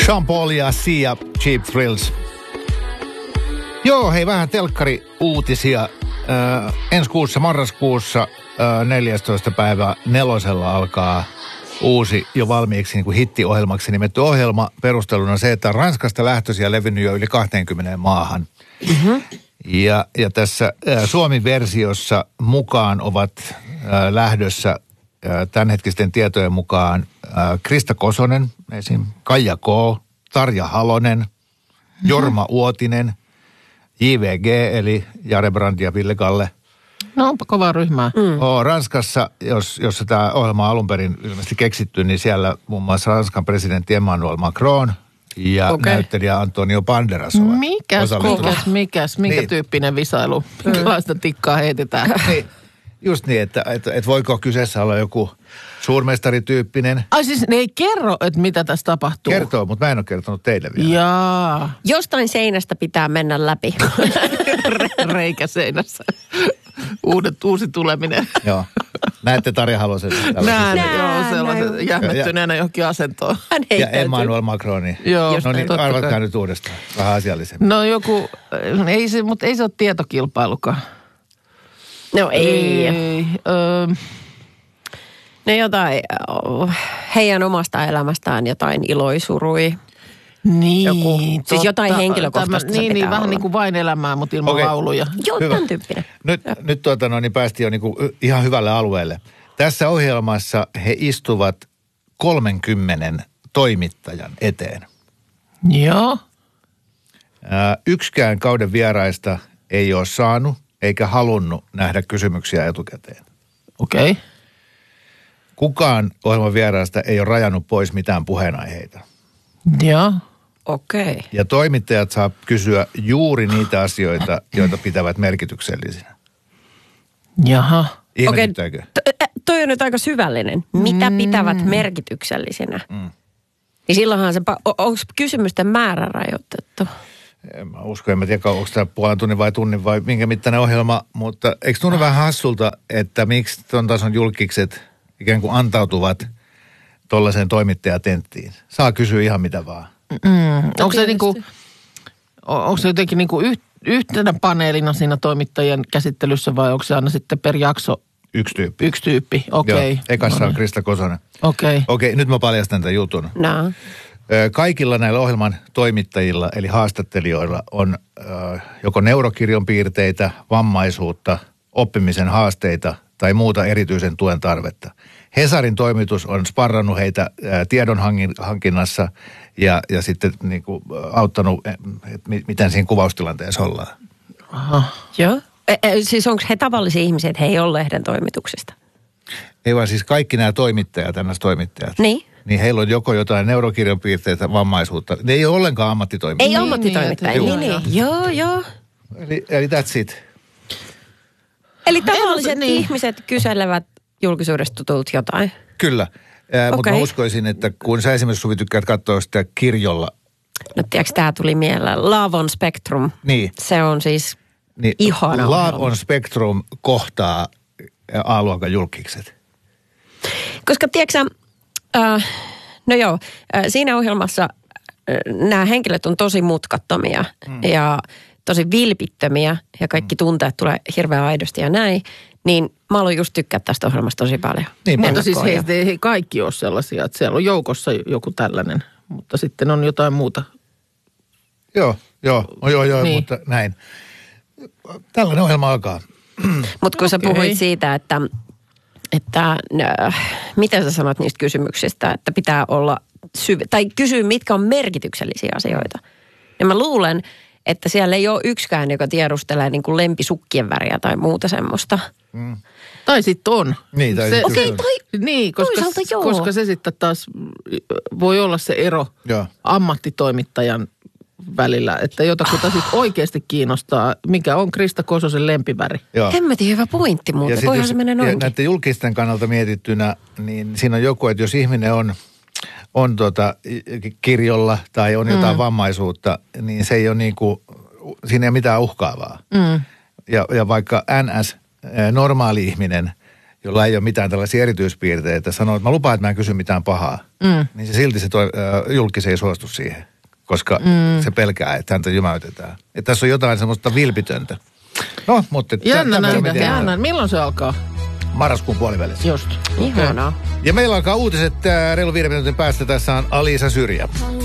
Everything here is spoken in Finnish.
Sean Paul ja Sia, Cheap Thrills. Joo, hei, vähän telkkari-uutisia. Ensi kuussa, marraskuussa, 14. päivä 4 alkaa uusi, jo valmiiksi niin kuin hittiohjelmaksi nimetty ohjelma. Perusteluna se, että Ranskasta lähtöisiä levinnyt jo yli 20 maahan. Mm-hmm. Ja tässä Suomi-versiossa mukaan ovat lähdössä tämänhetkisten tietojen mukaan Krista Kosonen, esim. Kaija K., Tarja Halonen, Jorma Uotinen, JVG eli Jare Brand ja Ville Kalle. No onpa kovaa ryhmää. Ranskassa, jos tämä ohjelma on alun perin ilmeisesti keksitty, niin siellä muun muassa Ranskan presidentti Emmanuel Macron ja näyttelijä Antonio Banderas ovat Mikäs, minkä niin. Tyyppinen visailu? Minkälaista tikkaa heitetään? Niin. Just niin, että voiko kyseessä olla joku suurmestarityyppinen. Ai siis ne ei kerro, että mitä tässä tapahtuu. Kertoo, mutta mä en ole kertonut teille vielä. Jaa. Jostain seinästä pitää mennä läpi. Reikä seinässä. Uusi tuleminen. Joo. Näette Tarja Halosen. Näen, joo, sellaisen jähmettyneenä johonkin asentoon. Ja Emmanuel Macroni. Joo. No niin, arvatkaa nyt uudestaan. Vähän asiallisemmin. No joku, mutta ei se ole tietokilpailukaan. No ei. No jotain, heidän omasta elämästään jotain iloisurui. Niin, siis jotain henkilökohtaista se pitää vähän olla. niin kuin vain elämää, mutta ilman lauluja. Joo, tämän tyyppinen. Nyt niin päästiin jo niin kuin ihan hyvälle alueelle. Tässä ohjelmassa he istuvat 30 toimittajan eteen. Joo. Yksikään kauden vieraista ei ole saanut eikä halunnut nähdä kysymyksiä etukäteen. Okei. Okay. Kukaan ohjelman vieraista ei ole rajannut pois mitään puheenaiheita. Joo. Okei. Okay. Ja toimittajat saa kysyä juuri niitä asioita, joita pitävät merkityksellisinä. Jaha. Ihmetyttääkö? Toi on nyt aika syvällinen. Mitä pitävät merkityksellisinä? Niin silloinhan se, onko kysymysten määrä rajoitettu? En mä usko, en mä tiedä, onko tämä puolen tunnin vai tunnin vai minkä mittainen ohjelma, mutta eikö tunnu vähän hassulta, että miksi ton tason julkikset ikään kuin antautuvat tollaiseen toimittajatenttiin? Saa kysyä ihan mitä vaan. Onko se jotenkin niinku yhtenä paneelina siinä toimittajien käsittelyssä vai onko se aina sitten per jakso? Yksi tyyppi, okei. Joo, ekassa on Krista Kosonen. Okei, nyt mä paljastan tämän jutun. No. Kaikilla näillä ohjelman toimittajilla, eli haastattelijoilla, on joko neurokirjon piirteitä, vammaisuutta, oppimisen haasteita tai muuta erityisen tuen tarvetta. Hesarin toimitus on sparrannut heitä tiedon hankinnassa ja sitten niin kuin auttanut, miten siinä kuvaustilanteessa ollaan. Aha. Joo. Siis onko he tavallisia ihmisiä, että he ei ole lehden toimituksesta? Ei vaan siis kaikki nämä toimittajat, toimittajat. Niin heillä on joko jotain neurokirjon piirteitä, vammaisuutta. Ne ei ole ollenkaan ammattitoimittajia. Ei ammattitoimittajia, niin. Joo. Eli that's it. Eli tavalliset ihmiset kyselevät julkisuudesta tutulta jotain. Kyllä, mutta mä uskoisin, että kun sä esimerkiksi Suvi tykkäät katsoa sitä kirjolla. No tiedätkö, tää tuli mieleen. Love on Spectrum. Niin. Se on siis ihana. Love on Spectrum kohtaa A-luokan julkikset. Koska tiedätkö siinä ohjelmassa nämä henkilöt on tosi mutkattomia ja tosi vilpittömiä ja kaikki tunteet tulee hirveän aidosti ja näin, niin mä aloin just tykkää tästä ohjelmasta tosi paljon. Niin, mutta siis ei kaikki ole sellaisia, että siellä on joukossa joku tällainen, mutta sitten on jotain muuta. Joo, niin. Mutta näin. Tällainen ohjelma alkaa. Mutta kun sä puhuit siitä, että miten sä sanot niistä kysymyksistä, että pitää olla tai kysyä, mitkä on merkityksellisiä asioita. Ja mä luulen, että siellä ei ole yksikään, joka tiedustelee niin kuin lempisukkien väriä tai muuta semmoista. Tai sitten on. Niin, tai koska se sitten taas voi olla se ero ammattitoimittajan välillä, että jotakuta sitten oikeasti kiinnostaa, mikä on Krista Kososen lempiväri. Hemmetin hyvä pointti muuten, voihan se mennä noinkin. Ja näiden julkisten kannalta mietittynä, niin siinä on joku, että jos ihminen on kirjolla tai on jotain vammaisuutta, niin se ei ole niin kuin, siinä ei ole mitään uhkaavaa. Ja vaikka NS, normaali ihminen, jolla ei ole mitään tällaisia erityispiirteitä, sanoo, että mä lupaan, että mä en kysy mitään pahaa, niin se silti se julkis ei suostu siihen, koska se pelkää, että häntä jymäytetään. Että tässä on jotain semmoista vilpitöntä. No, mutta... Jännä. Milloin se alkaa? Marraskuun puolivälissä. Just. Ihanaa. Ja meillä alkaa uutiset reilu 5 minuutin päästä. Tässä on Alisa Syrjä.